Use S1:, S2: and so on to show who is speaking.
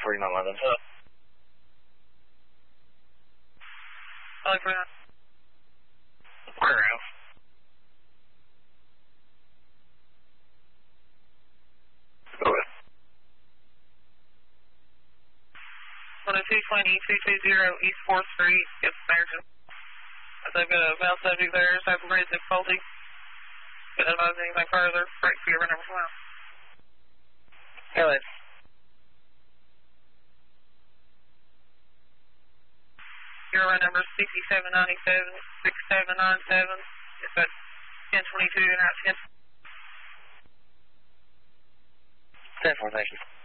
S1: 49 London.
S2: Hello, 49.
S1: Warehouse.
S2: 10220 East 4th Street, Gibson, American. As I've got a male subject there, so I've raised difficulty. Couldn't advise anything further. Break for your number 12.
S1: Hello.
S2: Your number 6797, 6797. It's at 1022 and out 10.
S1: 10-4, thank you.